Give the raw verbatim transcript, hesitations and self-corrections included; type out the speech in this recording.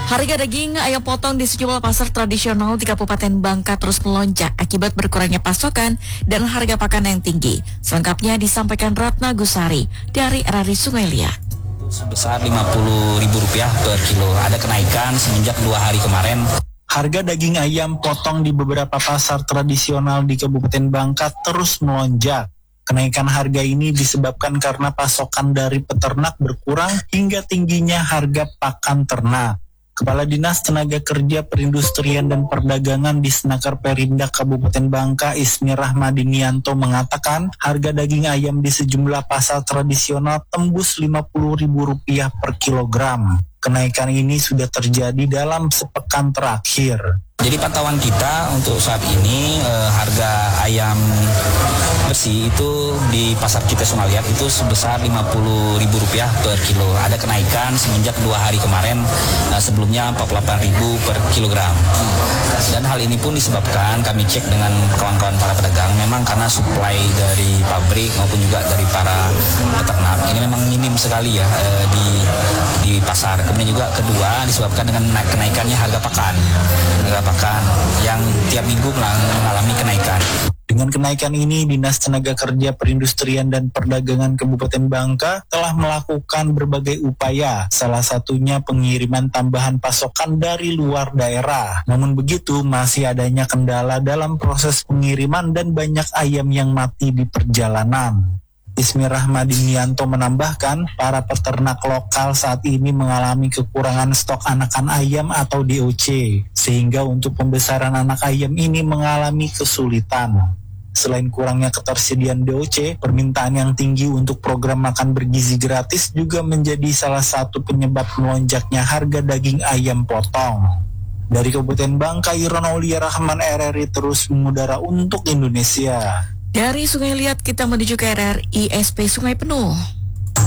Harga daging ayam potong di sejumlah pasar tradisional di Kabupaten Bangka terus melonjak akibat berkurangnya pasokan dan harga pakan yang tinggi. Selengkapnya disampaikan Ratna Gusari dari R R I Sungai Liat. Sebesar lima puluh ribu rupiah per kilo. Ada kenaikan semenjak dua hari kemarin. Harga daging ayam potong di beberapa pasar tradisional di Kabupaten Bangka terus melonjak. Kenaikan harga ini disebabkan karena pasokan dari peternak berkurang hingga tingginya harga pakan ternak. Kepala Dinas Tenaga Kerja Perindustrian dan Perdagangan di Senaker Perindak Kabupaten Bangka, Ismi Rahmadinianto mengatakan harga daging ayam di sejumlah pasar tradisional tembus lima puluh ribu rupiah per kilogram. Kenaikan ini sudah terjadi dalam sepekan terakhir. Jadi pantauan kita untuk saat ini eh, harga ayam bersih itu di pasar kita Sungai Liat itu sebesar lima puluh ribu rupiah per kilo. Ada kenaikan semenjak dua hari kemarin, eh, sebelumnya empat puluh delapan ribu per kilogram. Dan hal ini pun disebabkan kami cek dengan kawan-kawan para pedagang, memang karena suplai dari pabrik maupun juga dari para peternak ini memang minim sekali ya eh, di di pasar. Kemudian juga kedua disebabkan dengan kenaikannya harga pakan. Harga pakan yang tiap minggu mengalami kenaikan. Dengan kenaikan ini, Dinas Tenaga Kerja Perindustrian dan Perdagangan Kabupaten Bangka telah melakukan berbagai upaya, salah satunya pengiriman tambahan pasokan dari luar daerah. Namun begitu, masih adanya kendala dalam proses pengiriman dan banyak ayam yang mati di perjalanan. Ismi Rahmadinianto menambahkan, para peternak lokal saat ini mengalami kekurangan stok anakan ayam atau D O C, sehingga untuk pembesaran anak ayam ini mengalami kesulitan. Selain kurangnya ketersediaan D O C, permintaan yang tinggi untuk program makan bergizi gratis juga menjadi salah satu penyebab melonjaknya harga daging ayam potong. Dari Kabupaten Bangka, Iron Aulia Rahman, R R I terus mengudara untuk Indonesia. Dari Sungai Liat kita menuju ke R R I S P Sungai Penuh.